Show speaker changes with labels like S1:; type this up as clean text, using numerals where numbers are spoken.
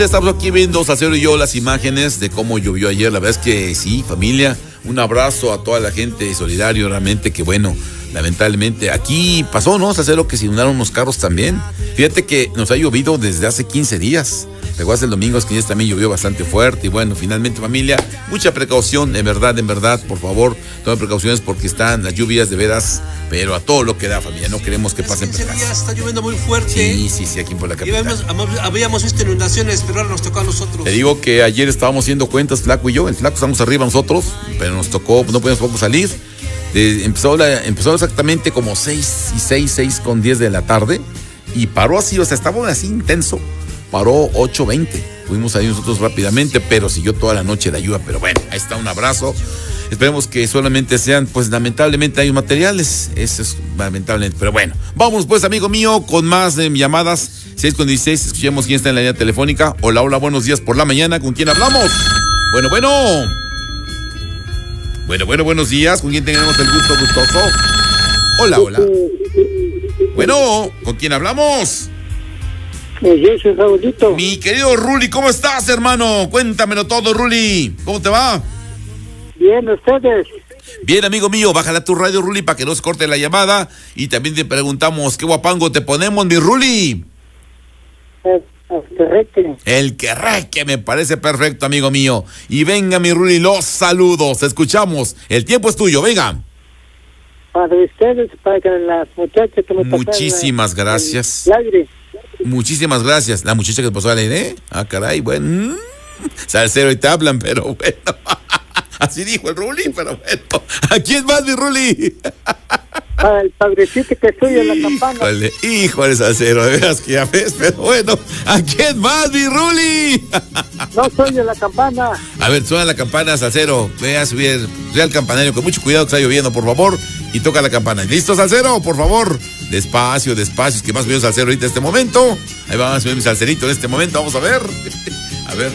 S1: Estamos aquí viendo, Salcero y yo, las imágenes de cómo llovió ayer. La verdad es que sí, familia, un abrazo a toda la gente solidario, realmente que bueno, lamentablemente aquí pasó, ¿no, Salcero? Que se inundaron unos carros también. Fíjate que nos ha llovido desde hace 15 días. ¿Te acuerdas el domingo? Es que también llovió bastante fuerte. Y bueno, finalmente, familia, mucha precaución, en verdad, por favor, tomen precauciones porque están las lluvias de veras, pero a todo lo que da, familia. No queremos que pasen
S2: percances. Ya está lloviendo muy fuerte.
S1: Sí, aquí por la capital.
S2: Habíamos visto inundaciones, pero ahora nos tocó a nosotros.
S1: Te digo que ayer estábamos haciendo cuentas, Flaco y yo. El Flaco estamos arriba nosotros, pero nos tocó, no podíamos poco salir. Empezó exactamente como 6:10 de la tarde y paró así, o sea, estaba así intenso. Paró 8:20. Fuimos ahí nosotros rápidamente, pero siguió toda la noche de lluvia. Pero bueno, ahí está, un abrazo. Esperemos que solamente sean, pues lamentablemente hay materiales. Eso es lamentablemente. Pero bueno, vamos pues, amigo mío, con más llamadas. 6:16, escuchemos quién está en la línea telefónica. Hola, buenos días por la mañana. ¿Con quién hablamos? Bueno, buenos días. ¿Con quién tenemos el gusto gustoso? Hola. Bueno, ¿con quién hablamos? Mi querido Ruli, ¿cómo estás, hermano? Cuéntamelo todo, Ruli. ¿Cómo te va?
S3: Bien, ¿ustedes?
S1: Bien, amigo mío, bájala tu radio, Ruli, para que no se corte la llamada. Y también te preguntamos, ¿qué guapango te ponemos, mi Ruli? El Querreque, me parece perfecto, amigo mío. Y venga, mi Ruli, los saludos. Escuchamos. El tiempo es tuyo, venga.
S3: Para ustedes, para las muchachas que me pasaron.
S1: Muchísimas gracias.
S3: El aire.
S1: Muchísimas gracias. ¿La muchacha que te pasó al aire? Ah, caray, bueno. Salcero y te hablan, pero bueno. Así dijo el Ruli, pero bueno. ¿A quién más, mi Ruli?
S3: Para el padrecito que estoy en la campana.
S1: Híjole, Salcero, de veras que ya ves, pero bueno. ¿A quién más, mi Ruli?
S3: No soy en la campana.
S1: A ver, suena la campana, Salcero. Ve a subir al campanario con mucho cuidado que está lloviendo, por favor. Y toca la campana. ¿Listo, Salcero? Por favor. Despacio, es que más veo Salcero ahorita en este momento. Ahí va a subir mi Salcerito en este momento. Vamos a ver. A ver.